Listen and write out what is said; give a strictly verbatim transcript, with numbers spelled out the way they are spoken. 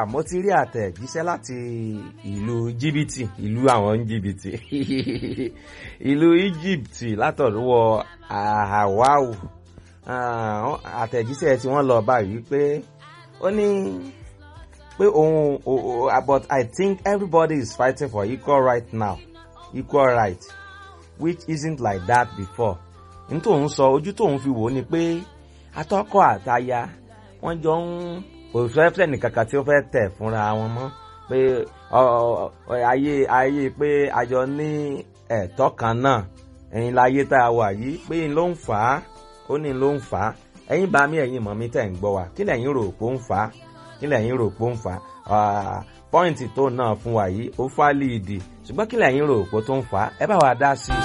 mo ti rí àtẹ̀jíṣẹ́ láti ìlú jìbìtì ìlú àwọn jìbìtì ìlú Egypt látọ̀dọ̀ Hawau. Àtẹ̀jíṣẹ́ tí wọ́n lọ báyìí pé ó ní pé òun but I think everybody is fighting for equal right now equal right which isn't like that before. Ní tòun sọ ojú tóun fi wò ni pé atọ́kọ àtaya wọ́n jọ ń òṣìṣẹ́ fẹ́ nìkankan tí ó fẹ́ tẹ̀ fúnra wọn mọ́ pé ayé ayé pé àjọ ní ẹ̀tọ́ kan náà ẹ̀yin láyé tá a wà yìí pé n ló ń fà á ó ní ló ń fà á ẹ̀yin bá mi ẹ̀yin mọ̀ mi tẹ̀ ń gbọ́ wa kí lẹ̀yin rò pé ó ń fà á kí lẹ̀yin rò pé ó ń fà á pọ́ìntì tó náà fún wa yìí ó fà líìdì ṣùgbọ́n kí lẹ̀yin rò pé tó ń fà á ẹ bá wa dá sí i.